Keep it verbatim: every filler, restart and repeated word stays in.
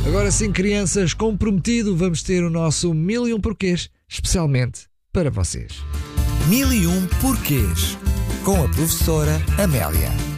Agora sim, crianças, comprometido, vamos ter o nosso Mil e Um Porquês, especialmente para vocês. Mil e Um Porquês, com a professora Amélia.